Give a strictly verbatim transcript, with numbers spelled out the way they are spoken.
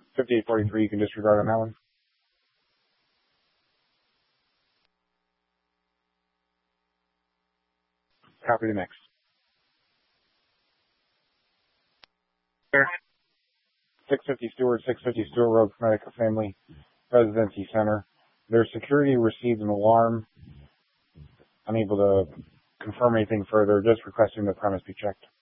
fifty-eight forty-three, you can disregard on that one. Copy the next. six fifty Stewart, six fifty Stewart Road, Medical Family Residency Center. Their security received an alarm. Unable to confirm anything further, just requesting the premise be checked.